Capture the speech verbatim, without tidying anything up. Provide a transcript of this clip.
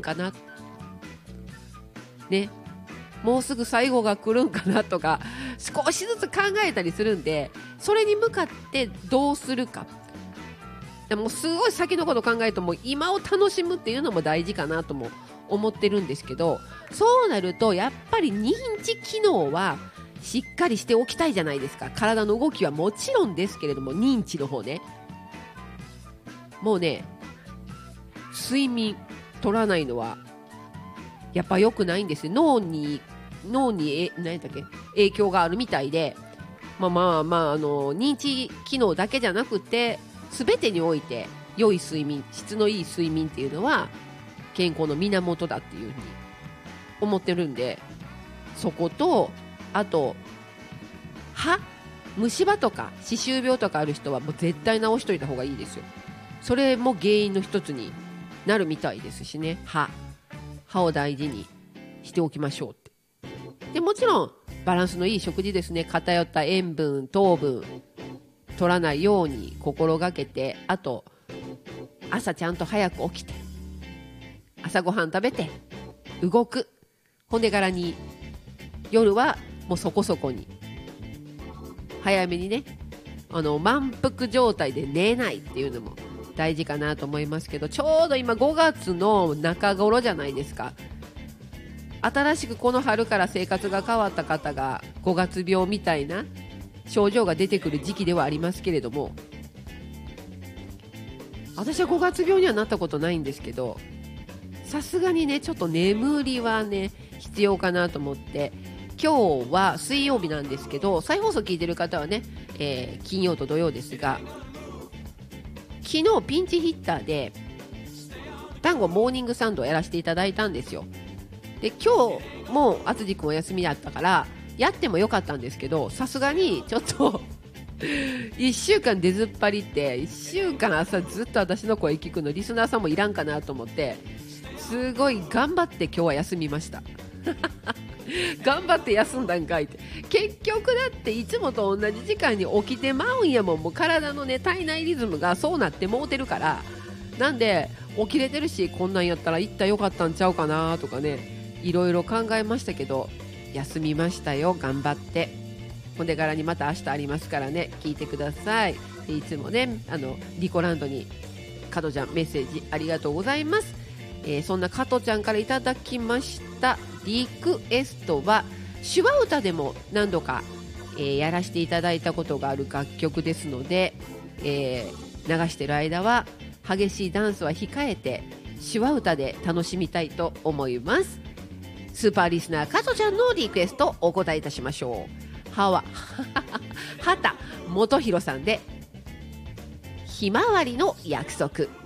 んかなね、もうすぐ最後が来るんかなとか少しずつ考えたりするんで、それに向かってどうするか、でもすごい先のこと考えるともう今を楽しむっていうのも大事かなとも思ってるんですけど、そうなるとやっぱり認知機能はしっかりしておきたいじゃないですか。体の動きはもちろんですけれども、認知の方ね、もうね睡眠取らないのはやっぱ良くないんですよ。脳に脳にえ何だっけ影響があるみたいで、まあまあまああの認知機能だけじゃなくて全てにおいて良い睡眠、質のいい睡眠っていうのは健康の源だっていうふうに思ってるんで、そこと、あと歯、虫歯とか歯周病とかある人はもう絶対治しといた方がいいですよ。それも原因の一つになるみたいですしね。歯歯を大事にしておきましょうって。でもちろんバランスのいい食事ですね。偏った塩分糖分取らないように心がけて、あと朝ちゃんと早く起きて朝ごはん食べて動く、骨柄に夜はもうそこそこに早めにね、あの満腹状態で寝ないっていうのも大事かなと思いますけど、ちょうど今ごがつの中頃じゃないですか。新しくこの春から生活が変わった方がごがつ病みたいな症状が出てくる時期ではありますけれども、私はごがつ病にはなったことないんですけど、さすがにねちょっと眠りはね必要かなと思って、今日は水曜日なんですけど、再放送聞いてる方はね、えー、金曜と土曜ですが、昨日ピンチヒッターで単語モーニングサンドをやらせていただいたんですよ。で今日も淳くんお休みだったからやってもよかったんですけど、さすがにちょっといっしゅうかん出ずっぱりっていっしゅうかん朝ずっと私の声聞くのリスナーさんもいらんかなと思って、すごい頑張って今日は休みました頑張って休んだんかいって。結局だっていつもと同じ時間に起きてまうんやもん。もう体のね体内リズムがそうなってもうてるから、なんで起きれてるし、こんなんやったら行ったらよかったんちゃうかなとかね、いろいろ考えましたけど休みましたよ、頑張って。骨柄にまた明日ありますからね、聞いてください。でいつもねあのリコランドに加トちゃんメッセージありがとうございます。えー、そんな加トちゃんからいただきましたリクエストは手話歌でも何度か、えー、やらせていただいたことがある楽曲ですので、えー、流している間は激しいダンスは控えて手話歌で楽しみたいと思います。スーパーリスナー加トちゃんのリクエストお答えいたしましょう。はわ畑元博さんでひまわりの約束。